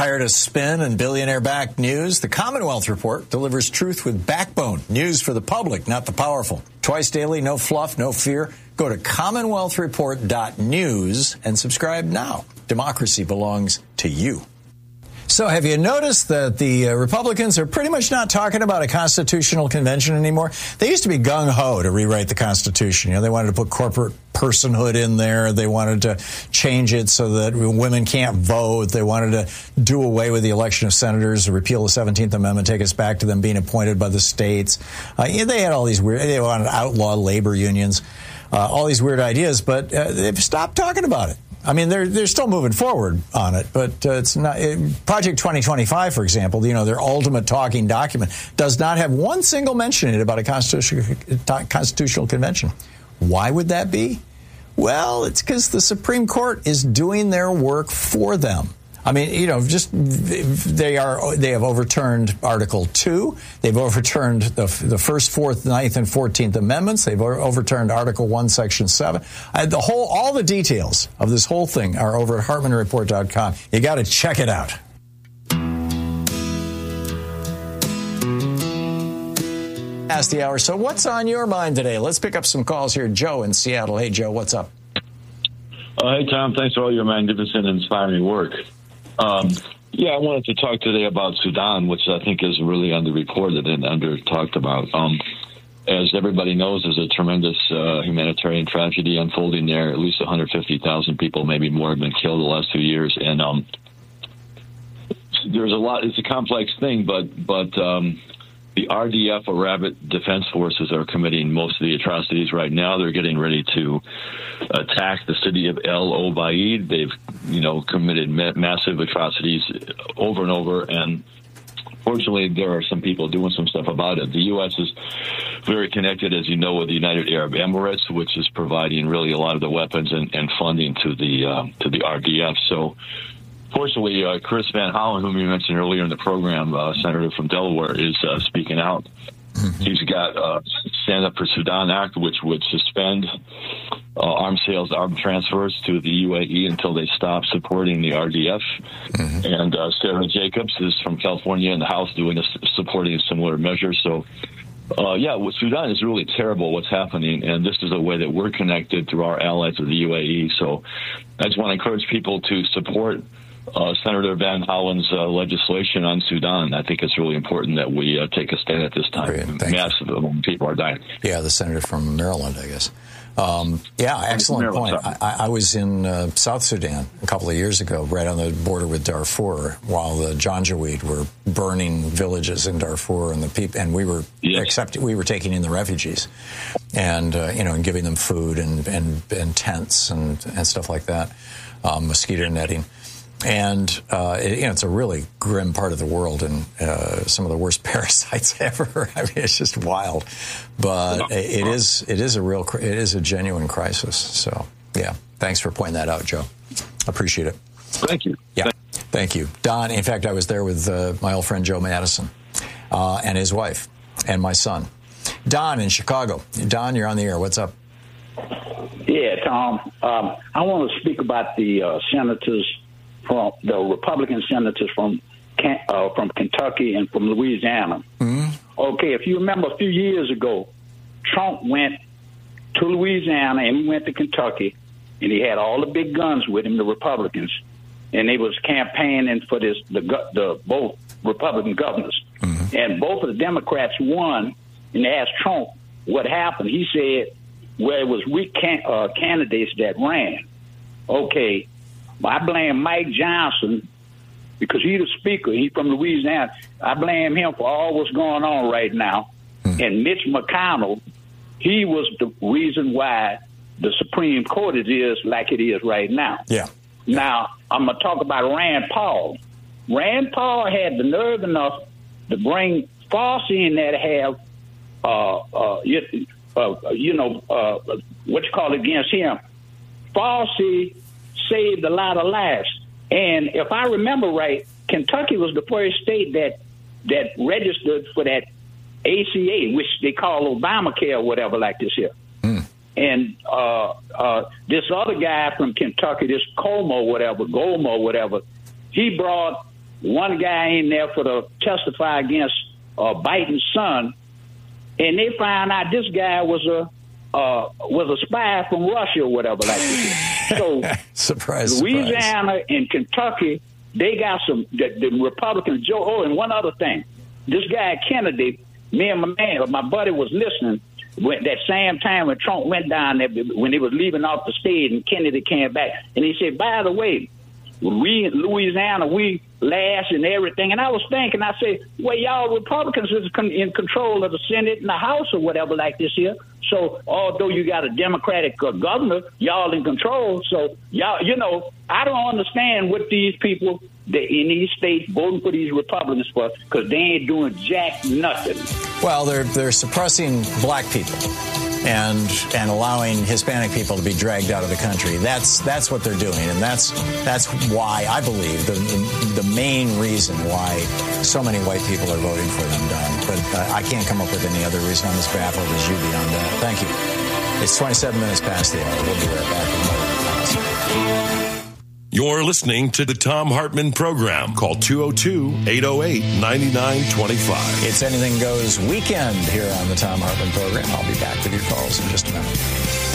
Tired of spin and billionaire-backed news? The Commonwealth Report delivers truth with backbone. News for the public, not the powerful. Twice daily, no fluff, no fear. Go to commonwealthreport.news and subscribe now. Democracy belongs to you. So have you noticed that the Republicans are pretty much not talking about a constitutional convention anymore? They used to be gung-ho to rewrite the Constitution. You know, they wanted to put corporate personhood in there. They wanted to change it so that women can't vote. They wanted to do away with the election of senators, repeal the 17th Amendment, take us back to them being appointed by the states. They had all these weird, they wanted to outlaw labor unions, all these weird ideas, but they've stopped talking about it. I mean, they're still moving forward on it, but it's not. Project 2025, for example, their ultimate talking document does not have one single mention in it about a constitutional convention. Why would that be? Well, it's because the Supreme Court is doing their work for them. I mean, they have overturned Article 2. They've overturned the First, Fourth, Ninth, and 14th Amendments. They've overturned Article 1, Section 7. All the details of this whole thing are over at HartmanReport.com. You got to check it out. Past the hour. So what's on your mind today? Let's pick up some calls here. Joe in Seattle. Hey, Joe, what's up? Hey, Tom. Thanks for all your magnificent, inspiring work. I wanted to talk today about Sudan, which I think is really underreported and under-talked about. As everybody knows, there's a tremendous humanitarian tragedy unfolding there. At least 150,000 people, maybe more, have been killed the last 2 years. And there's a lot. It's a complex thing, but the RDF, or Rapid Defense Forces, are committing most of the atrocities right now. They're getting ready to attack the city of El Obeid. They've, committed massive atrocities over and over. And fortunately, there are some people doing some stuff about it. The U.S. is very connected, as you know, with the United Arab Emirates, which is providing really a lot of the weapons and funding to the RDF. So, fortunately, Chris Van Hollen, whom you mentioned earlier in the program, senator from Delaware, is speaking out. Mm-hmm. He's got Stand Up for Sudan Act, which would suspend arms sales, arms transfers to the UAE until they stop supporting the RDF. Mm-hmm. And Sarah Jacobs is from California in the House supporting a similar measure. So, Sudan is really terrible what's happening, and this is a way that we're connected through our allies of the UAE. So I just want to encourage people to support Senator Van Hollen's legislation on Sudan. I think it's really important that we take a stand at this time. Massive people are dying. Yeah, the senator from Maryland, I guess. Excellent point. I was in South Sudan a couple of years ago, right on the border with Darfur, while the Janjaweed were burning villages in Darfur, and we were taking in the refugees, and and giving them food and tents and stuff like that, mosquito netting. And, it's a really grim part of the world, and some of the worst parasites ever. I mean, it's just wild. But it is a genuine crisis. So, yeah, thanks for pointing that out, Joe. Appreciate it. Thank you. Yeah, thank you. Don, in fact, I was there with my old friend Joe Madison and his wife and my son. Don in Chicago. Don, you're on the air. What's up? Yeah, Tom. I want to speak about the senators, from the Republican senators from Kentucky and from Louisiana. Mm-hmm. Okay, if you remember a few years ago, Trump went to Louisiana and he went to Kentucky, and he had all the big guns with him, the Republicans, and they was campaigning for the both Republican governors. Mm-hmm. And both of the Democrats won, and they asked Trump what happened. He said, well, it was weak candidates that ran. Okay. I blame Mike Johnson because he's the speaker. He's from Louisiana. I blame him for all what's going on right now. Mm. And Mitch McConnell, he was the reason why the Supreme Court is like it is right now. Yeah. Now, I'm going to talk about Rand Paul. Rand Paul had the nerve enough to bring Fauci in there to have, against him. Fauci saved a lot of lives. And if I remember right, Kentucky was the first state that registered for that ACA, which they call Obamacare or whatever like this here. Mm. And this other guy from Kentucky, this Goldmo, whatever, he brought one guy in there for to testify against Biden's son, and they found out this guy was a spy from Russia or whatever like this. So surprise, Louisiana and Kentucky, they got the Republicans. And one other thing, this guy Kennedy, me and my buddy was listening that same time when Trump went down there, when he was leaving off the stage and Kennedy came back, and he said, by the way, we in Louisiana, we last and everything. And I was thinking, I said, well, y'all Republicans is in control of the Senate and the House or whatever like this here. So although you got a Democratic governor, y'all in control. So y'all, I don't understand what these people in these states voting for these Republicans for, because they ain't doing jack nothing. Well, they're suppressing black people and allowing Hispanic people to be dragged out of the country. That's what they're doing, and that's why I believe the main reason why so many white people are voting for them, Don. But I can't come up with any other reason. I'm as baffled as you beyond that. Thank you. It's 27 minutes past the hour. We'll be right back with more. You're listening to the Thom Hartmann Program. Call 202-808-9925. It's Anything Goes weekend here on the Thom Hartmann Program. I'll be back with your calls in just a minute.